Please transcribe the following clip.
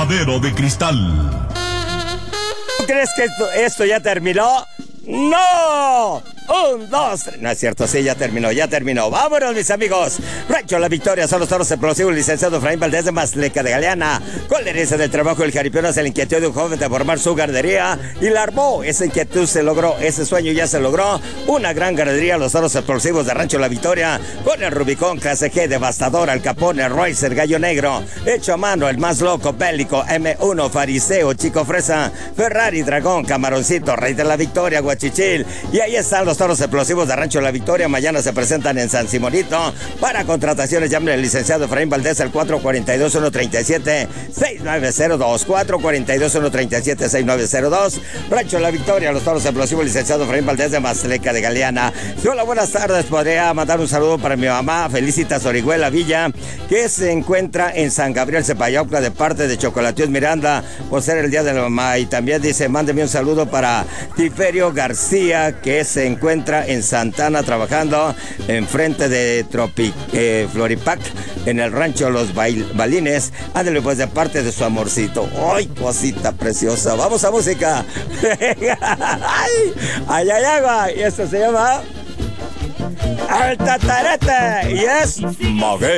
Criadero de Cristal. ¿Tú crees que esto ya terminó? ¡No! 1, 2, 3. No es cierto, sí, ya terminó. Vámonos, mis amigos. Rancho La Victoria son los toros explosivos. Licenciado Efraín Valdés de Mazleca de Galeana. Con la herencia del trabajo del jaripeo se le inquietud de un joven de formar su ganadería y la armó. Esa inquietud se logró, ese sueño ya se logró. Una gran ganadería, los toros explosivos de Rancho La Victoria. Con el Rubicón, KCG, Devastador, Al Capone, Roycer, Gallo Negro. Hecho a mano, el más loco, Bélico, M1, Fariseo, Chico Fresa, Ferrari, Dragón, Camaroncito, Rey de la Victoria, Guachichil. Y ahí están los toros explosivos de Rancho La Victoria. Mañana se presentan en San Simonito. Para contrataciones, llamen al licenciado Efraín Valdés al 442-137-6902. 442-137-6902. Rancho La Victoria, los toros explosivos, licenciado Efraín Valdés de Mazleca de Galeana. Hola, buenas tardes. Podría mandar un saludo para mi mamá, Felicitas Orihuela Villa, que se encuentra en San Gabriel Cepayaucla, de parte de Chocolatíos Miranda, por ser el día de la mamá. Y también dice, mándeme un saludo para Tiferio García, que se encuentra en Santana trabajando enfrente de Floripac, en el rancho Los Balines. Ándale, pues, de parte de su amorcito. ¡Ay, cosita preciosa! ¡Vamos a música! ¡Ay, ay, ay! Y esto se llama El Tatarete y es Maguey.